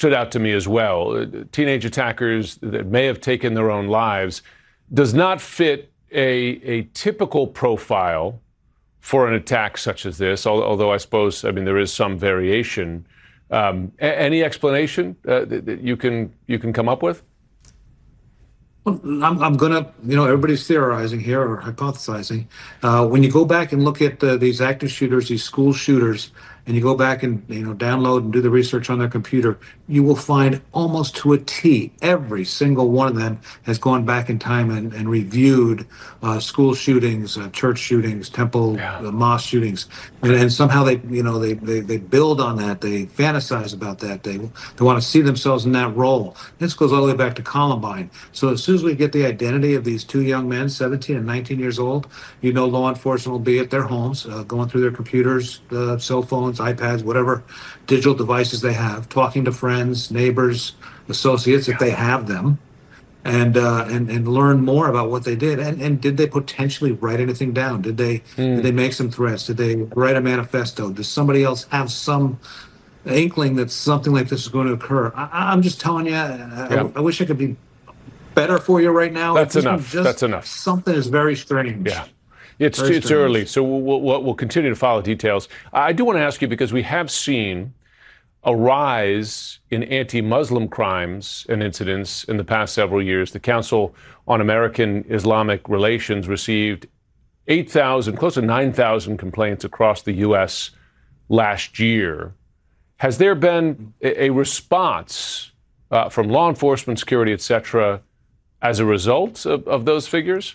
stood out to me as well. Teenage attackers that may have taken their own lives does not fit a typical profile for an attack such as this, although I suppose, there is some variation. Any explanation that you can come up with? Well, I'm gonna, everybody's theorizing here or hypothesizing. When you go back and look at these active shooters, these school shooters, and you go back and download and do the research on their computer, you will find almost to a T every single one of them has gone back in time and reviewed school shootings, church shootings, temple, mosque shootings, and somehow they build on that, they fantasize about that, they want to see themselves in that role. This goes all the way back to Columbine. So as soon as we get the identity of these two young men, 17 and 19 years old, law enforcement will be at their homes, going through their computers, cell phones, iPads, whatever digital devices they have, talking to friends, neighbors, associates if they have them, and learn more about what they did. And did they potentially write anything down? Did they make some threats? Did they write a manifesto? Does somebody else have some inkling that something like this is going to occur? I'm just telling you, I wish I could be better for you right now. That's enough. That's enough. Something is very strange. Yeah. It's early, so we'll continue to follow details. I do want to ask you, because we have seen a rise in anti-Muslim crimes and incidents in the past several years. The Council on American Islamic Relations received 8,000, close to 9,000 complaints across the U.S. last year. Has there been a response from law enforcement, security, et cetera, as a result of those figures?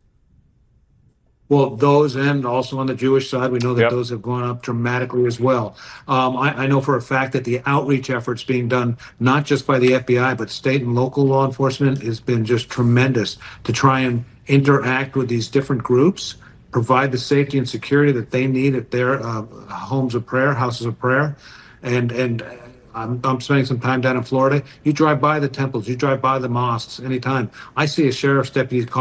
Well, those, and also on the Jewish side, we know that those have gone up dramatically as well. I know for a fact that the outreach efforts being done, not just by the FBI, but state and local law enforcement, has been just tremendous to try and interact with these different groups, provide the safety and security that they need at their homes of prayer, houses of prayer. And I'm spending some time down in Florida. You drive by the temples, you drive by the mosques anytime. I see a sheriff's deputy